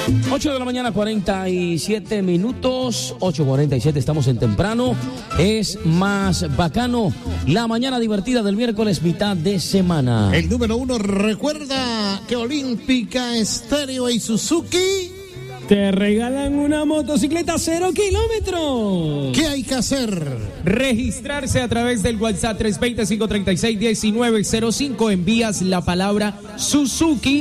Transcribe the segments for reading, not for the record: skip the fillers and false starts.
8 de la mañana, 47 minutos, 8:47, estamos en temprano. Es más bacano, la mañana divertida del miércoles, mitad de semana. El número 1 recuerda que Olímpica Estéreo y Suzuki te regalan una motocicleta 0 kilómetros. ¿Qué hay que hacer? Registrarse a través del WhatsApp 320-536-1905. Envías la palabra Suzuki.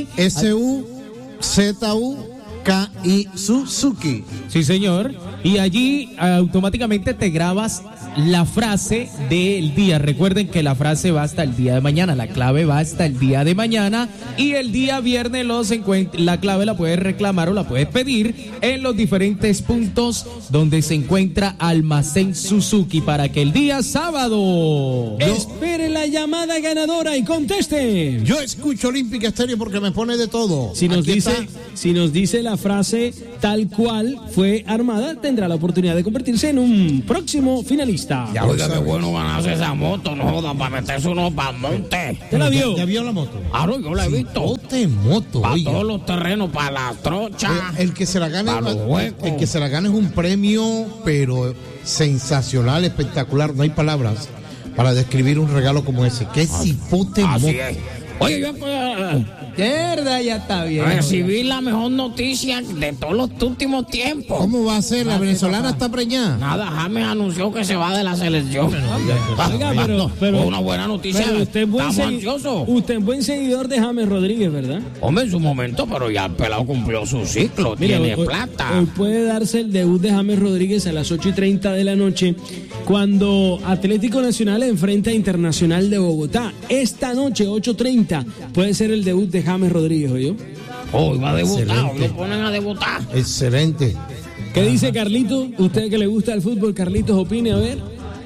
SUZUKI Suzuki. Sí, señor. Y allí automáticamente te grabas la frase del día. Recuerden que la frase va hasta el día de mañana, la clave va hasta el día de mañana, y el día viernes la clave la puedes reclamar o la puedes pedir en los diferentes puntos donde se encuentra Almacén Suzuki, para que el día sábado espere la llamada ganadora y conteste. Yo escucho Olímpica Estéreo porque me pone de todo. Si nos dice la frase tal cual fue armada, tendrá la oportunidad de convertirse en un próximo finalista. Ya, oiga, qué bueno ganarse esa moto, no joda, para meterse uno para el monte. ¿Te la vio? ¿Ya vio la moto? Claro, yo la he visto. Moto, para oiga. todos los terrenos, para las trochas. El que se la gane, para los huecos. el que se la gane es un premio, pero sensacional, espectacular. No hay palabras para describir un regalo como ese. ¡Qué cipote moto! Así es. Oye, yo verdad, ya está bien. recibí la mejor noticia de todos los últimos tiempos. ¿Cómo va a ser? ¿La venezolana está preñada? Nada, James anunció que se va de la selección. Oiga, pero una buena noticia. pero usted es Estamos ansiosos. Usted es buen seguidor de James Rodríguez, ¿verdad? Hombre, en su momento, pero ya el pelado cumplió su ciclo. Mira, tiene hoy plata. Hoy puede darse el debut de James Rodríguez a las 8:30 de la noche, cuando Atlético Nacional enfrenta a Internacional de Bogotá. Esta noche, 8:30, puede ser el debut de James Rodríguez, ¿oyó? Hoy va a debutar, Excelente. hoy lo ponen a debutar. Excelente. ¿Qué dice Carlitos? Usted que le gusta el fútbol, Carlitos, opine, a ver.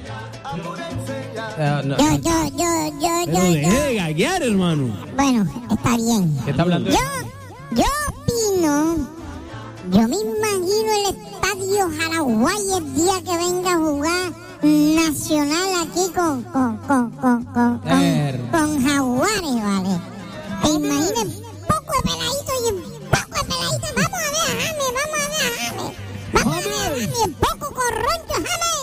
Pero deje de gaguear, hermano. Bueno, está bien. ¿Qué está hablando? Yo opino, yo me imagino el estadio Jaraguay el día que venga a jugar Nacional aquí con Jaguares, ¿vale? Te imaginas poco de peladito y un poco de peladito. Vamos a ver a James. Vamos a ver a James, un poco corroncho,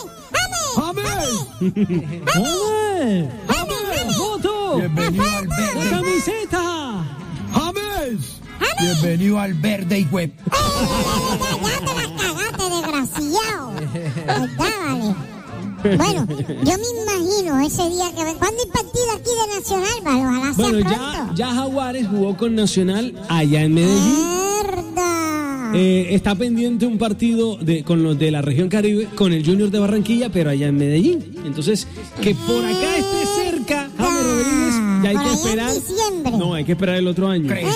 James. ¡Foto! Bienvenido al ¡La verde. camiseta! ¡James! Bienvenido al verde y web. Ya te la cagaste, desgraciado. ¿Verdad, vale? Bueno, yo me imagino ese día que... ¿Cuándo hay partido aquí de Nacional, vale? Ojalá sea Bueno, pronto. ya Jaguares jugó con Nacional allá en Medellín. ¡Mierda! Está pendiente un partido con los de la región Caribe, con el Junior de Barranquilla, pero allá en Medellín. Entonces, que por acá esté cerca James Rodríguez, ya hay Por que allá esperar. en diciembre. No, hay que esperar el otro año. ¡Mierda!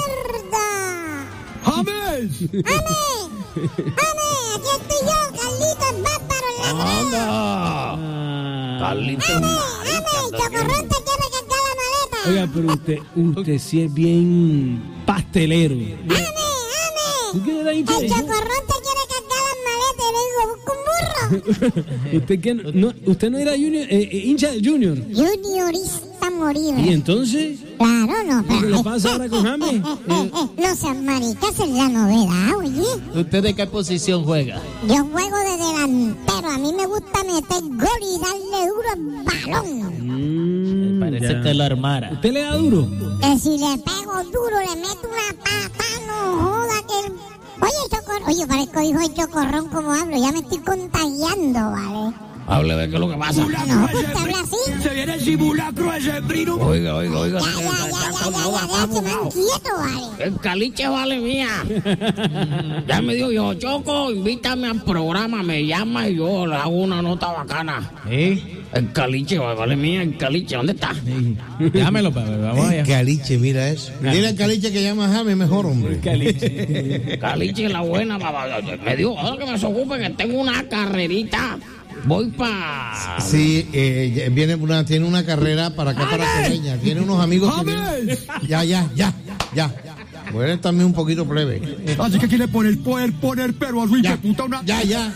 ¡James! ¡James! Aquí estoy yo, Carlitos Bárbaro, el ladrón. ¡Anda! Carlitos. ¡James! Chocorrón te quiere cargar la maleta. Oiga, pero usted sí es bien pastelero. ¡James! ¿Tú qué era hincha? El chocorrón te quiere cargar las maletas y le digo, busca un burro. Usted no era hincha del Junior. Juniorista morir. ¿Y entonces? Claro, no, ¿Qué pero... le pasa ahora con James? No sean maricas, es la novedad, oye. ¿Usted de qué posición juega? Yo juego de delantero, a mí me gusta meter gol y darle duro al balón. Parece que lo armara. ¿Usted le da duro? Que si le pego duro, le meto una pata, no joda que... Oye, chocorrón, oye, parezco hijo de chocorrón como hablo, ya me estoy contagiando, ¿vale? Hable de qué es lo que pasa. No, pues te habla así. Se viene el simulacro ese brino. Oiga. Ya, déjame quieto, ¿vale? El caliche vale mía. Ya me dijo, yo, Choco, invítame al programa, me llama y yo le hago una nota bacana. El caliche vale mía, el caliche, ¿dónde está? Llámelo, vamos allá. Caliche, mira eso. Dile al Caliche que llama a James mejor, hombre. Caliche la buena, me dijo, ahora que me desocupe que tengo una carrerita. Voy para... Sí, tiene una carrera para acá, para Coreña. Tiene unos amigos que vienen. Ya. Bueno, también un poquito plebe. Así que aquí le pone el pero a su Ya, puta una... ya.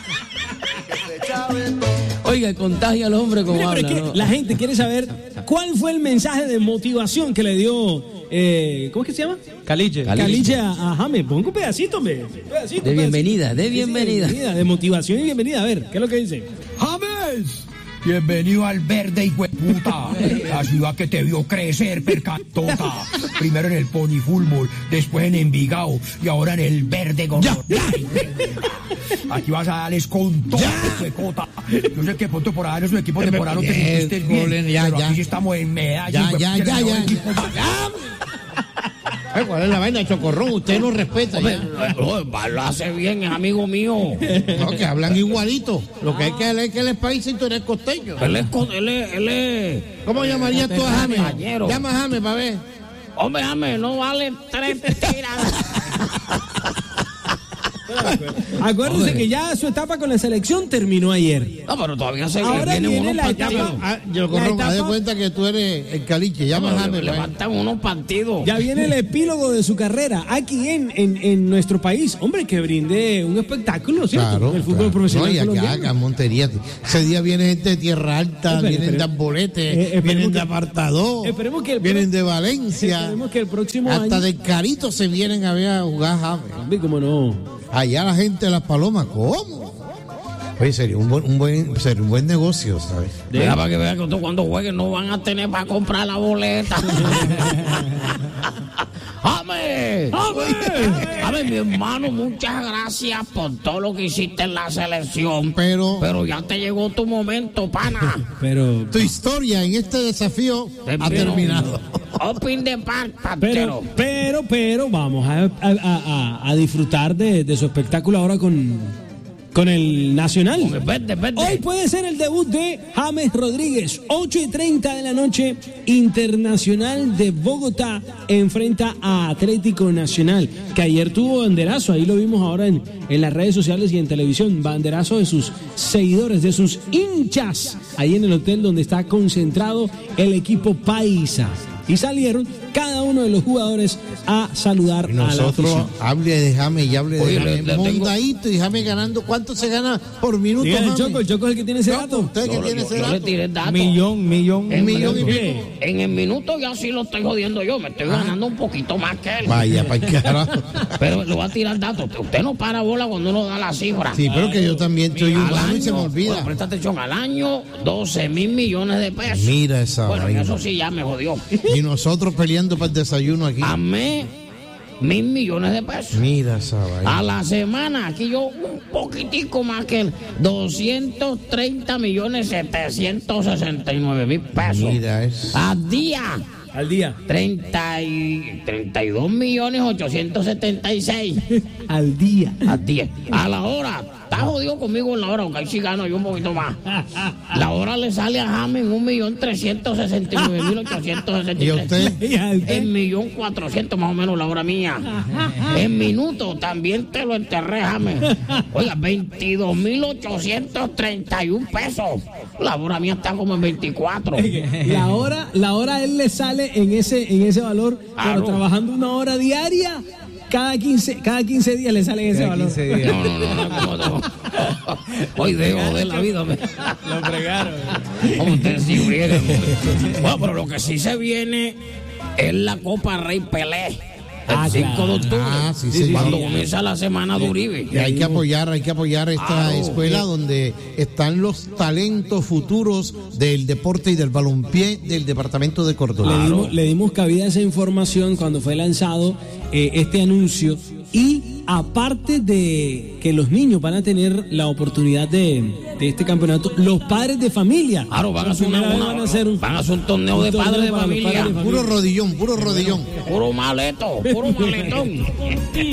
Oiga, contagia al hombre como Mira, pero habla, es que ¿no? la gente quiere saber cuál fue el mensaje de motivación que le dio ¿cómo es que se llama? Caliche. Caliche a James. Pongo un pedacito, hombre. Pedacito, De bienvenida, pedacito. de bienvenida. De motivación y bienvenida. A ver, ¿qué es lo que dice? ¡James! Bienvenido al verde, hijueputa. La ciudad que te vio crecer, percantota. Primero en el Pony Fútbol, después en Envigado y ahora en el verde gordo. Aquí vas a darles con toda huecota. Yo sé que pronto por ahí los equipos temporanos te sentiste bien, pero aquí sí estamos en medalla. ¿Cuál es la vaina, Chocorrón? Usted no respeta. Lo hace bien, es amigo mío. No, que hablan igualito. Lo que hay que leer es que él es país y tú eres costeño. Él es. ¿Cómo llamarías tú a James? Compañero. Llama a James para ver. Hombre, James, no vale 3 tiradas. Acuérdense que ya su etapa con la selección terminó ayer. No, pero todavía se Ahora vienen viene unos la partidos. etapa. Chocorrón, La haz de etapa- cuenta que tú eres el caliche. Llama a James. Le para ver. faltan unos partidos. Ya viene el epílogo de su carrera aquí en nuestro país. Hombre, que brinde un espectáculo, ¿cierto? Claro, El fútbol claro. profesional No, y acá colombiano. en Montería. Ese día viene gente de Tierra Alta, Espera, vienen de espera. Arbolete, Esperemos vienen que- de Apartador, esperemos que el vienen de Valencia. Esperemos que el próximo Hasta año. de Carito se vienen a ver a jugar James. Hombre, ¿cómo no? Allá la gente de Las Palomas, ¿cómo? Oye, sería un buen negocio, ¿sabes? Deja para que vean que cuando jueguen no van a tener para comprar la boleta. ¡James! ¡James, mi hermano! Muchas gracias por todo lo que hiciste en la selección. Pero ya te llegó tu momento, pana. Pero Tu historia en este desafío ha terminado. Open the park, partero. pero vamos a disfrutar de su espectáculo ahora con el Nacional. Vete. Hoy puede ser el debut de James Rodríguez. 8:30 de la noche, Internacional de Bogotá enfrenta a Atlético Nacional, que ayer tuvo banderazo. Ahí lo vimos ahora en las redes sociales y en televisión. Banderazo de sus seguidores, de sus hinchas, ahí en el hotel donde está concentrado el equipo paisa. Y salieron cada uno de los jugadores a saludar Y a la nosotros, afición. hable de James y hable de Oye, James. le tengo- Mondadito y James ganando. ¿Cuánto se gana por minuto, Dígale, James? el Choco es el que tiene ese dato. ¿Usted que tiene ese Yo le dato? tiré el dato. Millón. Un millón y pico. En el minuto ya sí lo estoy jodiendo yo. Me estoy ganando un poquito más que él. Vaya, para el carajo. Pero le voy a tirar datos. Usted no para bola cuando uno da la cifra. Sí, pero que yo también soy Al humano y se me año, olvida. bueno, presta atención, al año 12,000 millones de pesos. Mira esa Bueno, vaina. eso sí ya me jodió. Y nosotros peleando para el desayuno aquí. Amé 1,000 millones de pesos. Mira esa vaina. A la semana, aquí yo un poquitico más que él, 230,769,000 pesos. Mira eso. Al día, Al día. 32,876,000 Al día. al día. A la hora, está jodido conmigo en la hora, aunque ahí sí gano yo un poquito más. La hora le sale a James en 1,369,863. ¿Y a usted? ¿Y a usted? En 1,400,000 más o menos la hora mía. En minutos también te lo enterré, James. Oiga, 22,831 pesos. La hora mía está como en 24. La hora a él le sale en ese valor, pero Claro. trabajando una hora diaria, cada 15 días le sale en ese valor. 15 días. No. Hoy dejo de la vida. Lo fregaron. Como ustedes sí friegan. Bueno, pero lo que sí se viene es la Copa Rey Pelé. El 5 de octubre. Ah, sí, señor. Cuando comienza la semana de Uribe. Y hay que apoyar esta Claro. escuela donde están los talentos futuros del deporte y del balompié del departamento de Córdoba. Le dimos cabida a esa información cuando fue lanzado este anuncio. Y aparte de que los niños van a tener la oportunidad de este campeonato, los padres de familia. Claro, van a por hacer primera vez van a hacer un torneo de torneo padres de para los familia. padres de Puro rodillón. Puro maletón.